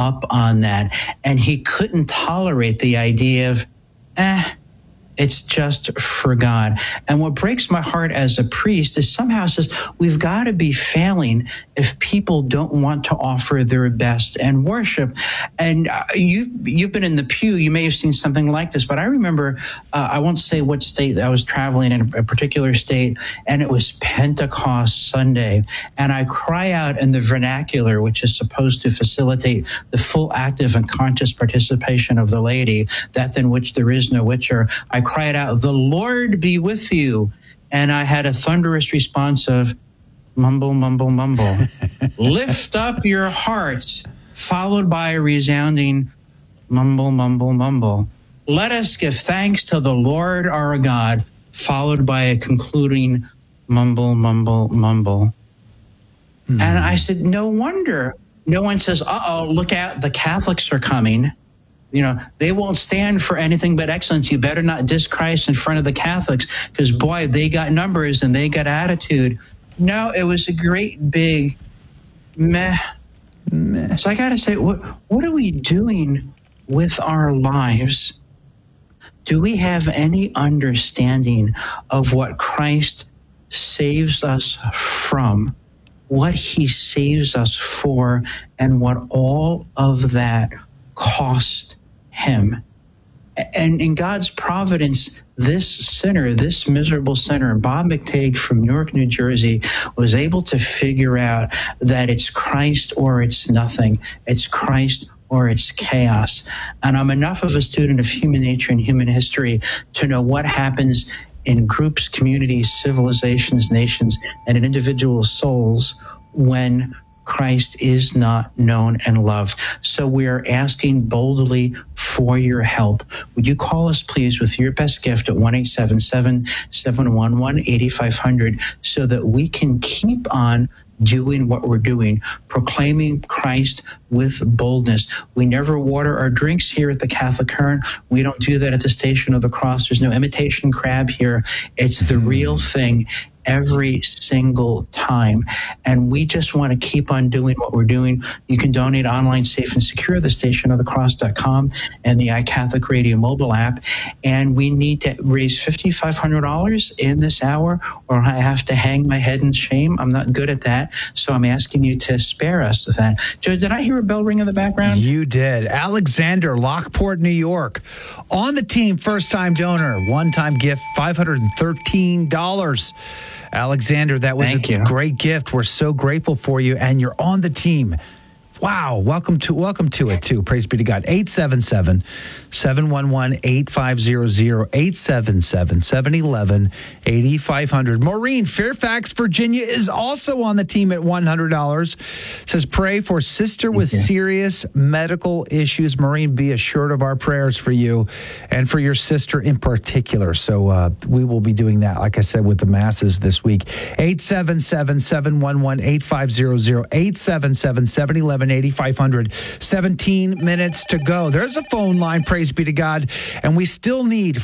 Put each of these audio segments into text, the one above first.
up on that. And he couldn't tolerate the idea of, it's just for God. And what breaks my heart as a priest is somehow says we've got to be failing if people don't want to offer their best and worship. And you've been in the pew. You may have seen something like this, but I remember, I won't say what state I was traveling in, a particular state, and it was Pentecost Sunday. And I cry out in the vernacular, which is supposed to facilitate the full active and conscious participation of the laity, that than which there is no witcher. I cried out, "The Lord be with you." And I had a thunderous response of, mumble, mumble, mumble. Lift up your hearts, followed by a resounding mumble, mumble, mumble. Let us give thanks to the Lord our God, followed by a concluding mumble, mumble, mumble. And I said, no wonder no one says, look out, the Catholics are coming. You know, they won't stand for anything but excellence. You better not diss Christ in front of the Catholics because, boy, they got numbers and they got attitude. No, it was a great big meh. So I got to say, what are we doing with our lives? Do we have any understanding of what Christ saves us from, what he saves us for, and what all of that cost him? And in God's providence, this sinner, this miserable sinner, Bob McTague from Newark, New Jersey, was able to figure out that it's Christ or it's nothing. It's Christ or it's chaos. And I'm enough of a student of human nature and human history to know what happens in groups, communities, civilizations, nations, and in individual souls when Christ is not known and loved. So we are asking boldly for your help. Would you call us, please, with your best gift at 1-877-711-8500 so that we can keep on doing what we're doing, proclaiming Christ with boldness. We never water our drinks here at the Catholic Current. We don't do that at the Station of the Cross. There's no imitation crab here. It's the real thing every single time. And we just want to keep on doing what we're doing. You can donate online, safe and secure, the stationofthecross.com and the iCatholic Radio mobile app. And we need to raise $5,500 in this hour, or I have to hang my head in shame. I'm not good at that. So I'm asking you to spare us of that. Joe, did I hear a bell ring in the background? You did. Alexander, Lockport, New York. On the team, first-time donor, one-time gift, $513. Alexander, that was great gift. We're so grateful for you, and you're on the team. Wow. Welcome to it, too. Praise be to God. 877-711-8500, 877-711-8500. Maureen, Fairfax, Virginia, is also on the team at $100. Says, pray for sister with serious medical issues. Maureen, be assured of our prayers for you and for your sister in particular. So we will be doing that, like I said, with the masses this week. 877-711-8500, 877-711-8500. 17 minutes to go. There's a phone line, praise be to God, and we still need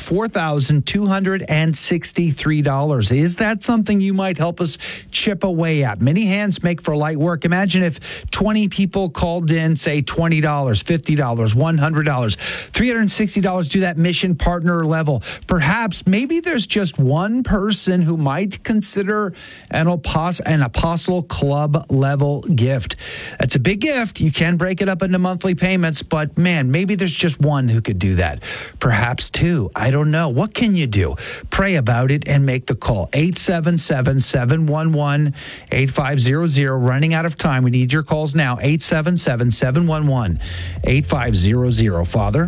$4,263. Is that something you might help us chip away at? Many hands make for light work. Imagine if 20 people called in, say $20, $50, $100, $360, do that mission partner level. Perhaps maybe there's just one person who might consider an Apostle Club level gift. That's a big gift. You can break it up into monthly payments, but man, maybe there's just one who could do that. Perhaps two. I don't know. What can you do? Pray about it and make the call. 877-711-8500. Running out of time. We need your calls now. 877-711-8500. Father?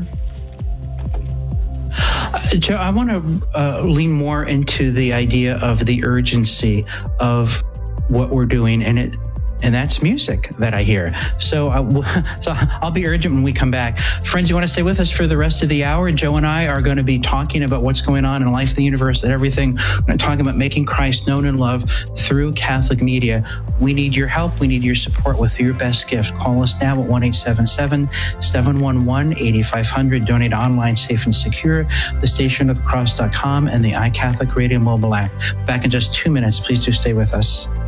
Joe, I want to lean more into the idea of the urgency of what we're doing, and that's music that I hear. So I'll be urgent when we come back. Friends, you want to stay with us for the rest of the hour? Joe and I are going to be talking about what's going on in life, the universe, and everything. We're going to talk about making Christ known and loved through Catholic media. We need your help. We need your support with your best gift. Call us now at 1-877-711-8500. Donate online, safe and secure, the stationofthecross.com and the iCatholic Radio mobile app. Back in just 2 minutes. Please do stay with us.